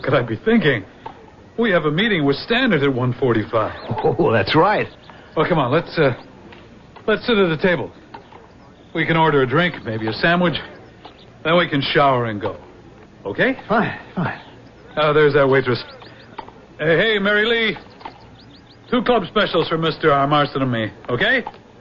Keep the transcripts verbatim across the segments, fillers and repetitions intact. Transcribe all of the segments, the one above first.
could I be thinking? We have a meeting with Standard at one forty-five. Oh, that's right. Well, come on, let's, uh, let's sit at the table. We can order a drink, maybe a sandwich. Then we can shower and go. Okay? Fine, fine. Oh, there's that waitress. Hey, hey, Mary Lee. Two club specials for Mister R. Marston and me, okay?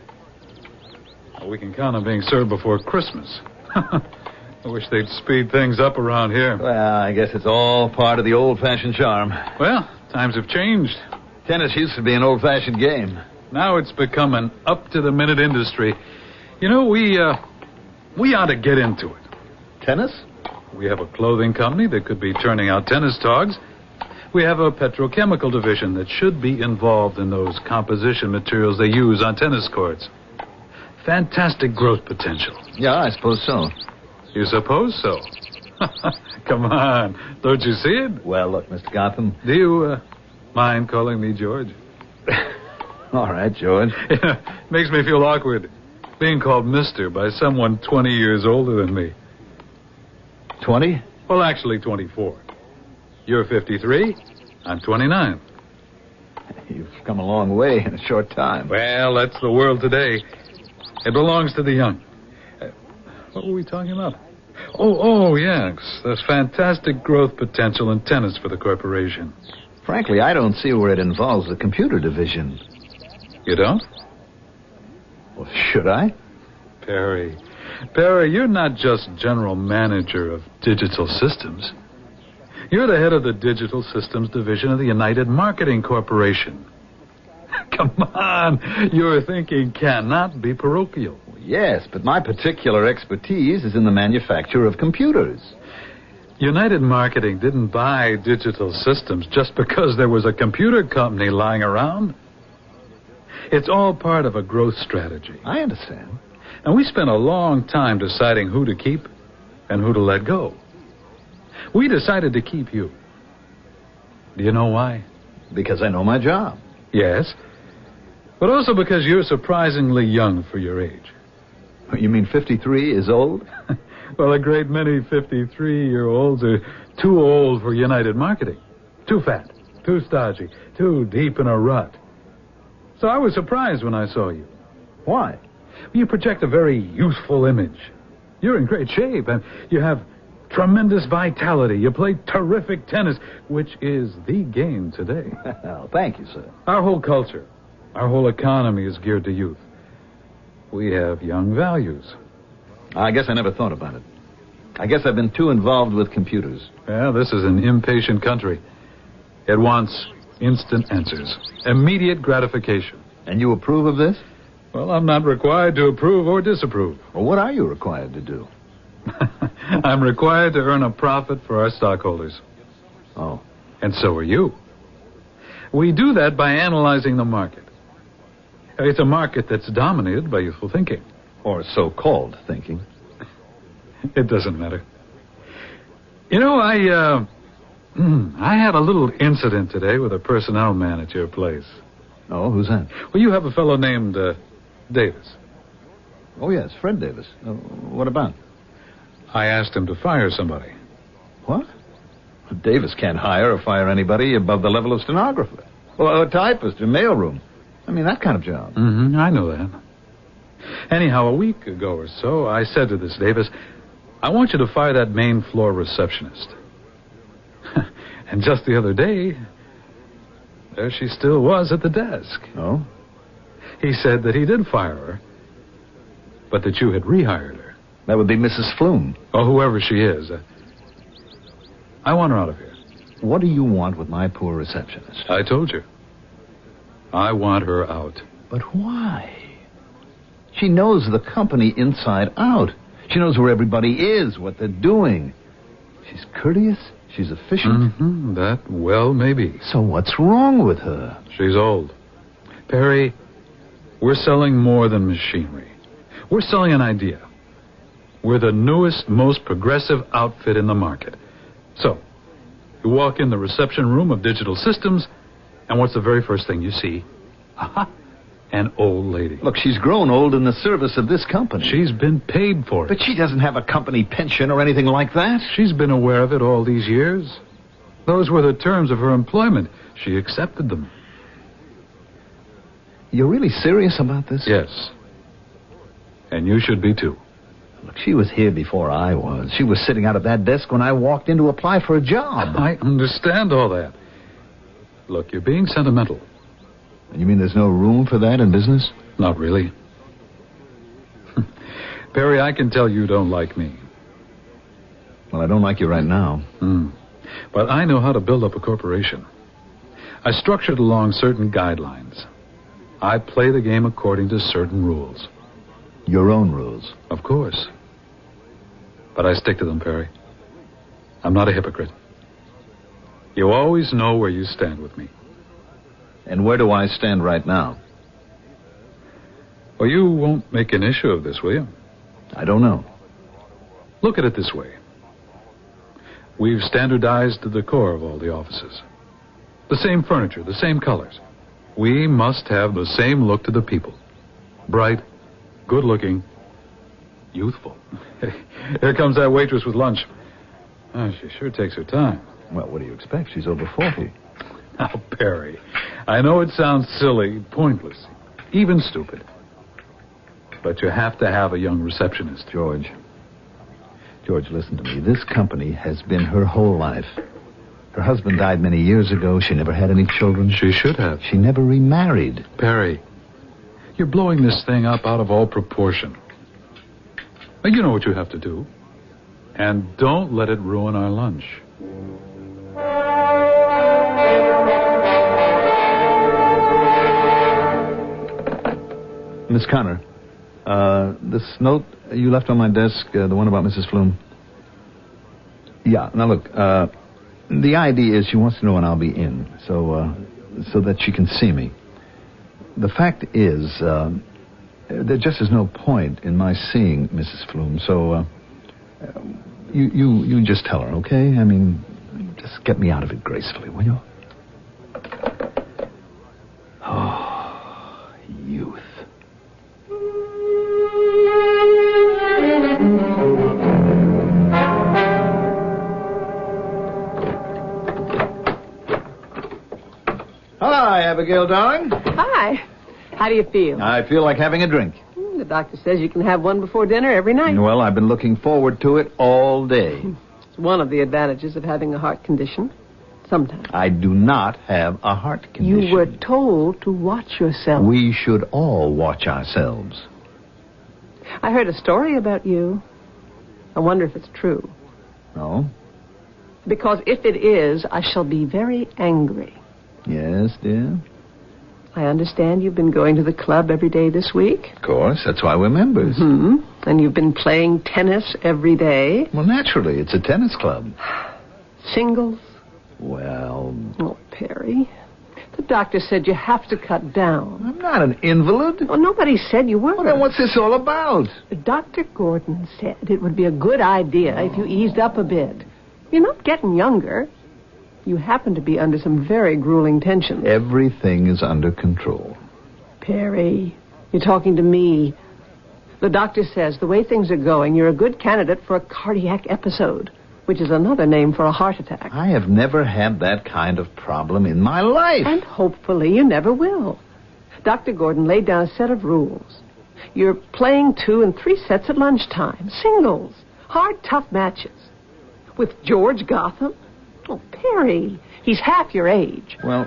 Well, we can count on being served before Christmas. I wish they'd speed things up around here. Well, I guess it's all part of the old-fashioned charm. Well, times have changed. Tennis used to be an old-fashioned game. Now it's become an up-to-the-minute industry. You know, we, uh, we ought to get into it. Tennis? We have a clothing company that could be turning out tennis togs. We have a petrochemical division that should be involved in those composition materials they use on tennis courts. Fantastic growth potential. Yeah, I suppose so. You suppose so? Come on. Don't you see it? Well, look, Mister Gotham. Do you uh, mind calling me George? All right, George. Makes me feel awkward being called Mister by someone twenty years older than me. twenty? Well, actually twenty-four. You're fifty-three. I'm twenty-nine. You've come a long way in a short time. Well, that's the world today. It belongs to the young. Uh, what were we talking about? Oh, oh, yes. There's fantastic growth potential in tennis for the corporation. Frankly, I don't see where it involves the computer division. You don't? Well, should I? Perry. Perry, you're not just general manager of digital systems. You're the head of the digital systems division of the United Marketing Corporation. Come on. Your thinking cannot be parochial. Yes, but my particular expertise is in the manufacture of computers. United Marketing didn't buy digital systems just because there was a computer company lying around. It's all part of a growth strategy. I understand. And we spent a long time deciding who to keep and who to let go. We decided to keep you. Do you know why? Because I know my job. Yes. But also because you're surprisingly young for your age. You mean fifty-three is old? Well, a great many fifty-three-year-olds are too old for United Marketing. Too fat, too stodgy, too deep in a rut. So I was surprised when I saw you. Why? You project a very youthful image. You're in great shape, and you have tremendous vitality. You play terrific tennis, which is the game today. Well, thank you, sir. Our whole culture, our whole economy is geared to youth. We have young values. I guess I never thought about it. I guess I've been too involved with computers. Well, this is an impatient country. It wants instant answers, immediate gratification. And you approve of this? Well, I'm not required to approve or disapprove. Well, what are you required to do? I'm required to earn a profit for our stockholders. Oh. And so are you. We do that by analyzing the market. It's a market that's dominated by youthful thinking. Or so-called thinking. It doesn't matter. You know, I, uh, I had a little incident today with a personnel man at your place. Oh, who's that? Well, you have a fellow named, uh, Davis. Oh, yes, Fred Davis. Uh, what about? I asked him to fire somebody. What? Davis can't hire or fire anybody above the level of stenographer. Or a typist in mailroom. I mean, that kind of job. Mm-hmm, I know that. Anyhow, a week ago or so, I said to this Davis, I want you to fire that main floor receptionist. And just the other day, there she still was at the desk. Oh? He said that he did fire her, but that you had rehired her. That would be Missus Flume. Or whoever she is. Uh, I want her out of here. What do you want with my poor receptionist? I told you. I want her out. But why? She knows the company inside out. She knows where everybody is, what they're doing. She's courteous. She's efficient. Mm-hmm, that well may be. So what's wrong with her? She's old. Perry, we're selling more than machinery. We're selling an idea. We're the newest, most progressive outfit in the market. So, you walk in the reception room of Digital Systems, and what's the very first thing you see? Aha! An old lady. Look, she's grown old in the service of this company. She's been paid for it. But she doesn't have a company pension or anything like that. She's been aware of it all these years. Those were the terms of her employment. She accepted them. You're really serious about this? Yes. And you should be, too. Look, she was here before I was. She was sitting out at that desk when I walked in to apply for a job. I understand all that. Look, you're being sentimental. You mean there's no room for that in business? Not really. Perry, I can tell you don't like me. Well, I don't like you right now. Hmm. But I know how to build up a corporation. I structure it along certain guidelines. I play the game according to certain rules. Your own rules? Of course. But I stick to them, Perry. I'm not a hypocrite. You always know where you stand with me. And where do I stand right now? Well, you won't make an issue of this, will you? I don't know. Look at it this way. We've standardized the decor of all the offices. The same furniture, the same colors. We must have the same look to the people. Bright, good-looking, youthful. Here comes that waitress with lunch. Oh, she sure takes her time. Well, what do you expect? She's over forty. Now, Perry, I know it sounds silly, pointless, even stupid. But you have to have a young receptionist. George. George, listen to me. This company has been her whole life. Her husband died many years ago. She never had any children. She should have. She never remarried. Perry, you're blowing this thing up out of all proportion. Now, you know what you have to do. And don't let it ruin our lunch. Miss Connor, uh, this note you left on my desk, uh, the one about Missus Flume. Yeah, now look, uh, the idea is she wants to know when I'll be in, so, uh, so that she can see me. The fact is, uh, there just is no point in my seeing Missus Flume, so, uh, you, you, you just tell her, okay? I mean, just get me out of it gracefully, will you? Oh, youth. Hi, Abigail, darling. Hi. How do you feel? I feel like having a drink. Hmm, The doctor says you can have one before dinner every night. Well, I've been looking forward to it all day. It's one of the advantages of having a heart condition. Sometimes. I do not have a heart condition. You were told to watch yourself. We should all watch ourselves. I heard a story about you. I wonder if it's true. No? Because if it is, I shall be very angry. Yes, dear? I understand you've been going to the club every day this week. Of course, that's why we're members. Hmm. And you've been playing tennis every day. Well, naturally, it's a tennis club. Singles. Well, Oh, Perry. The doctor said you have to cut down. I'm not an invalid. Well, nobody said you were. Well, then what's this all about? Doctor Gordon said it would be a good idea if you eased up a bit. You're not getting younger. You happen to be under some very grueling tension. Everything is under control. Perry, you're talking to me. The doctor says the way things are going, you're a good candidate for a cardiac episode, which is another name for a heart attack. I have never had that kind of problem in my life. And hopefully you never will. Doctor Gordon laid down a set of rules. You're playing two and three sets at lunchtime. Singles. Hard, tough matches. With George Gotham? Oh, Perry, he's half your age. Well,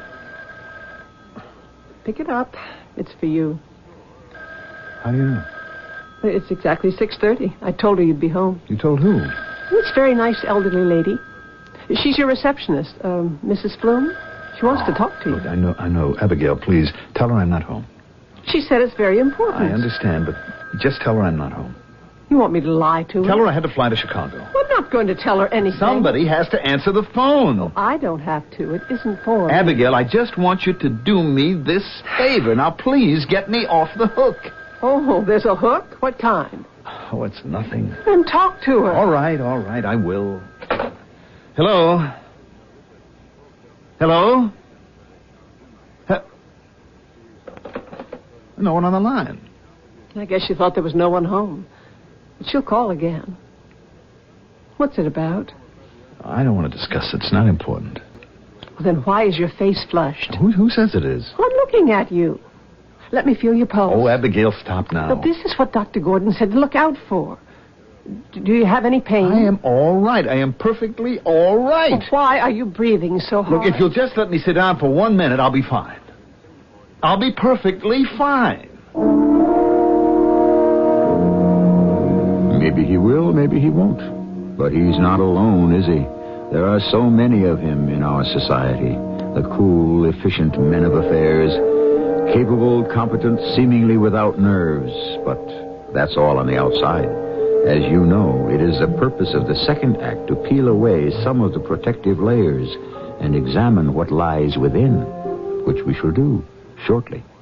Pick it up. It's for you. how do you know? It's exactly six thirty. I told her you'd be home. You told who? This very nice elderly lady. She's your receptionist, um, Missus Flume. She wants to talk to you. Look, I know, I know. Abigail, please, tell her I'm not home. She said it's very important. I understand, but just tell her I'm not home. You want me to lie to her? Tell her I had to fly to Chicago. I'm not going to tell her anything. Somebody has to answer the phone. I don't have to. It isn't for me. Abigail, I just want you to do me this favor. Now, please get me off the hook. Oh, there's a hook? What kind? Oh, it's nothing. Then talk to her. All right, all right, I will. Hello? Hello? He- no one on the line. I guess she thought there was no one home. But she'll call again. What's it about? I don't want to discuss it. It's not important. Well, then why is your face flushed? Who, who says it is? Well, I'm looking at you. Let me feel your pulse. Oh, Abigail, stop now. But this is what Doctor Gordon said to look out for. D- Do you have any pain? I am all right. I am perfectly all right. Well, why are you breathing so hard? Look, if you'll just let me sit down for one minute, I'll be fine. I'll be perfectly fine. Maybe he will, maybe he won't. But he's not alone, is he? There are so many of him in our society. The cool, efficient men of affairs. Capable, competent, seemingly without nerves. But that's all on the outside. As you know, it is the purpose of the second act to peel away some of the protective layers and examine what lies within, which we shall do shortly.